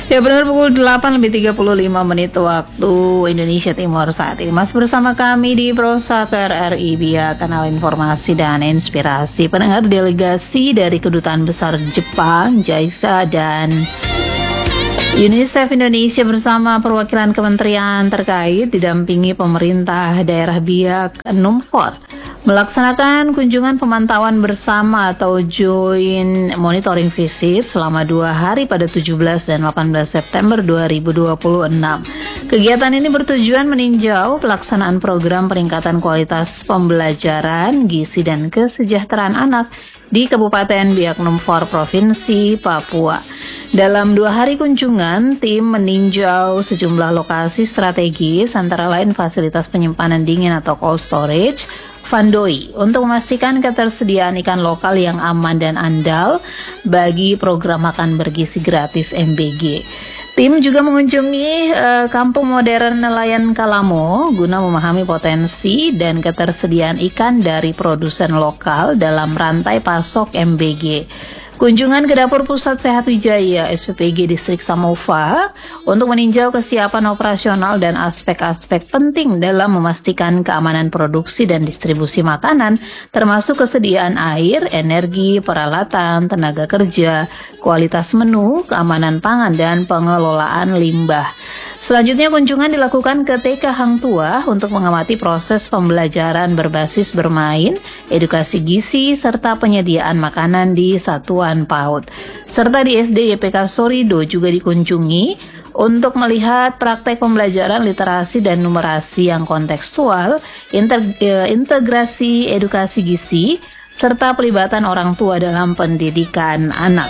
Ya benar pukul 8:35 waktu Indonesia Timur saat ini. Mas bersama kami di Prosaker RI Bia, kanal informasi dan inspirasi. Pendengar, delegasi dari Kedutaan Besar Jepang, JAISA dan UNICEF Indonesia bersama perwakilan kementerian terkait didampingi pemerintah daerah Biak Numfor melaksanakan kunjungan pemantauan bersama atau joint monitoring visit selama 2 hari pada 17 dan 18 September 2026. Kegiatan ini bertujuan meninjau pelaksanaan program peningkatan kualitas pembelajaran, gizi dan kesejahteraan anak di Kabupaten Biak Numfor, Provinsi Papua. Dalam 2 hari kunjungan, tim meninjau sejumlah lokasi strategis antara lain fasilitas penyimpanan dingin atau cold storage, Fandoi, untuk memastikan ketersediaan ikan lokal yang aman dan andal bagi program makan bergizi gratis MBG. Tim juga mengunjungi kampung modern nelayan Kalamo guna memahami potensi dan ketersediaan ikan dari produsen lokal dalam rantai pasok MBG. Kunjungan ke Dapur Pusat Sehat Wijaya SPPG Distrik Samova untuk meninjau kesiapan operasional dan aspek-aspek penting dalam memastikan keamanan produksi dan distribusi makanan, termasuk kesediaan air, energi, peralatan, tenaga kerja, kualitas menu, keamanan pangan, dan pengelolaan limbah. Selanjutnya kunjungan dilakukan ke TK Hang Tua untuk mengamati proses pembelajaran berbasis bermain, edukasi gizi, serta penyediaan makanan di satuan PAUD. Serta di SD YPK Sorido juga dikunjungi untuk melihat praktek pembelajaran literasi dan numerasi yang kontekstual, integrasi edukasi gizi, serta pelibatan orang tua dalam pendidikan anak.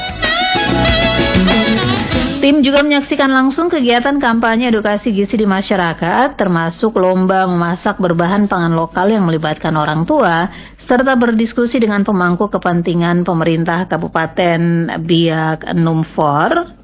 Tim juga menyaksikan langsung kegiatan kampanye edukasi gizi di masyarakat, termasuk lomba memasak berbahan pangan lokal yang melibatkan orang tua, serta berdiskusi dengan pemangku kepentingan pemerintah Kabupaten Biak Numfor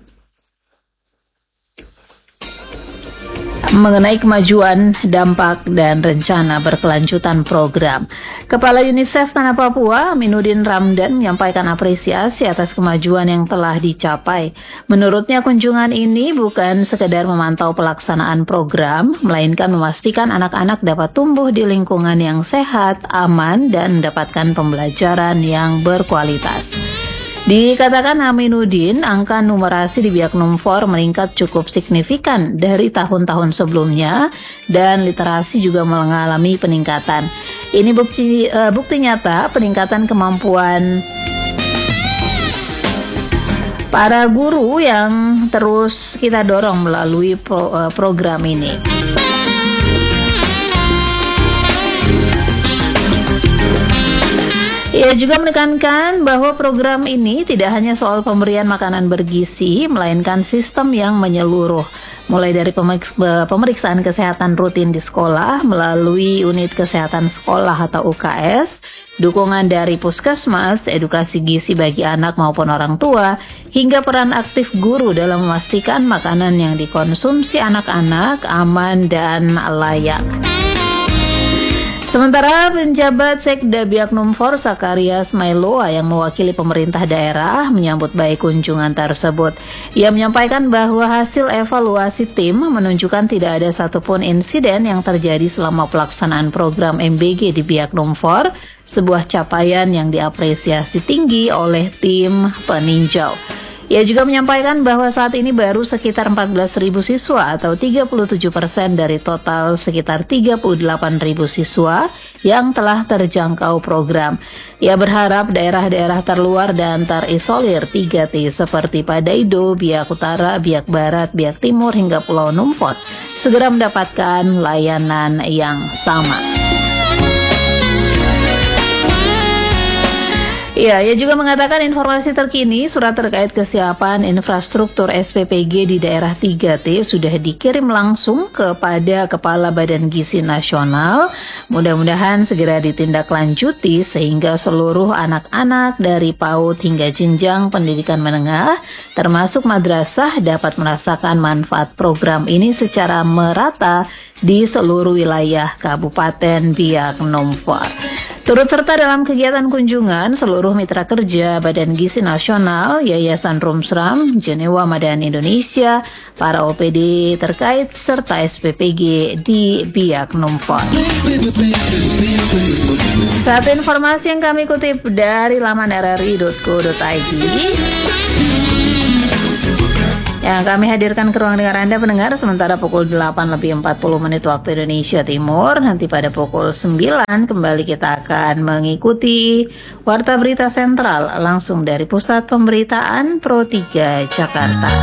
mengenai kemajuan, dampak, dan rencana berkelanjutan program. Kepala UNICEF Tanah Papua, Aminuddin Ramdan, menyampaikan apresiasi atas kemajuan yang telah dicapai. Menurutnya, kunjungan ini bukan sekedar memantau pelaksanaan program, melainkan memastikan anak-anak dapat tumbuh di lingkungan yang sehat, aman, dan mendapatkan pembelajaran yang berkualitas. Dikatakan Aminuddin, angka numerasi di Biak Numfor meningkat cukup signifikan dari tahun-tahun sebelumnya dan literasi juga mengalami peningkatan. Ini bukti nyata peningkatan kemampuan para guru yang terus kita dorong melalui program ini. Ia juga menekankan bahwa program ini tidak hanya soal pemberian makanan bergizi, melainkan sistem yang menyeluruh, mulai dari pemeriksaan kesehatan rutin di sekolah melalui unit kesehatan sekolah atau UKS, dukungan dari puskesmas, edukasi gizi bagi anak maupun orang tua, hingga peran aktif guru dalam memastikan makanan yang dikonsumsi anak-anak aman dan layak. Sementara penjabat Sekda Biak Numfor Sakarias Mailoa yang mewakili pemerintah daerah menyambut baik kunjungan tersebut. Ia menyampaikan bahwa hasil evaluasi tim menunjukkan tidak ada satupun insiden yang terjadi selama pelaksanaan program MBG di Biak Numfor, sebuah capaian yang diapresiasi tinggi oleh tim peninjau. Ia juga menyampaikan bahwa saat ini baru sekitar 14.000 siswa atau 37% dari total sekitar 38.000 siswa yang telah terjangkau program. Ia berharap daerah-daerah terluar dan terisolir 3T seperti Padaido, Biak Utara, Biak Barat, Biak Timur hingga Pulau Numfor segera mendapatkan layanan yang sama. Ya, ia juga mengatakan informasi terkini surat terkait kesiapan infrastruktur SPPG di daerah 3T sudah dikirim langsung kepada Kepala Badan Gizi Nasional. Mudah-mudahan segera ditindaklanjuti sehingga seluruh anak-anak dari PAUD hingga jenjang pendidikan menengah, termasuk madrasah, dapat merasakan manfaat program ini secara merata di seluruh wilayah Kabupaten Biak Numfor. Turut serta dalam kegiatan kunjungan seluruh mitra kerja Badan Gizi Nasional, Yayasan Rumsram, Jenewa Madahan Indonesia, para OPD terkait, serta SPPG di Biak Numfor. Satu informasi yang kami kutip dari laman rri.co.id yang kami hadirkan ke ruang dengar Anda pendengar, sementara pukul 8:40 waktu Indonesia Timur. Nanti pada pukul 9 kembali kita akan mengikuti Warta Berita Sentral langsung dari Pusat Pemberitaan Pro 3 Jakarta.